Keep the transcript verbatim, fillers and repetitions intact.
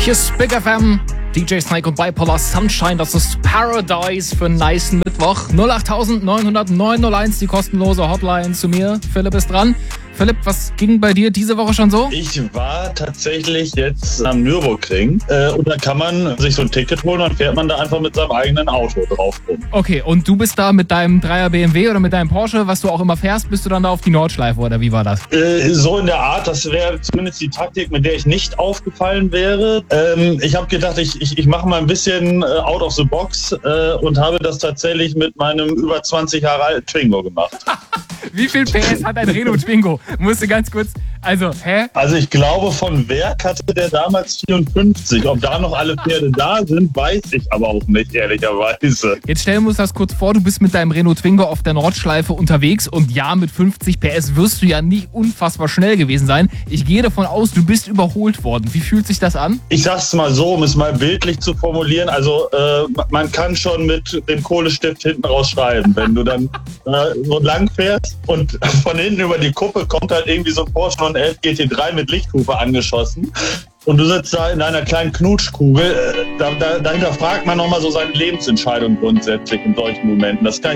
Hier ist Big F M, D J Snake und Bipolar Sunshine. Das ist Paradise für einen nice Mittwoch. null acht neun null neun null eins, die kostenlose Hotline zu mir. Philipp ist dran. Philipp, was ging bei dir diese Woche schon so? Ich war tatsächlich jetzt am Nürburgring äh, und da kann man sich so ein Ticket holen und fährt man da einfach mit seinem eigenen Auto drauf rum. Okay, und du bist da mit deinem Dreier B M W oder mit deinem Porsche, was du auch immer fährst, bist du dann da auf die Nordschleife oder wie war das? Äh, so in der Art, das wäre zumindest die Taktik, mit der ich nicht aufgefallen wäre. Ähm, ich habe gedacht, ich, ich, ich mache mal ein bisschen äh, out of the box äh, und habe das tatsächlich mit meinem über zwanzig Jahre alten Twingo gemacht. Wie viel P S hat ein Renault Twingo? Musste ganz kurz, also, hä? Also ich glaube, von Werk hatte der damals vierundfünfzig. Ob da noch alle Pferde da sind, weiß ich aber auch nicht, ehrlicherweise. Jetzt stellen wir uns das kurz vor, du bist mit deinem Renault Twingo auf der Nordschleife unterwegs und ja, mit fünfzig P S wirst du ja nicht unfassbar schnell gewesen sein. Ich gehe davon aus, du bist überholt worden. Wie fühlt sich das an? Ich sag's mal so, um es mal bildlich zu formulieren, also äh, man kann schon mit dem Kohlestift hinten raus schreiben, wenn du dann äh, so lang fährst und von hinten über die Kuppe kommt halt irgendwie so ein Porsche neun elf G T drei mit Lichthupe angeschossen. Und du sitzt da in einer kleinen Knutschkugel. Da, da, dahinter fragt man nochmal so seine Lebensentscheidung grundsätzlich in solchen Momenten. Das kann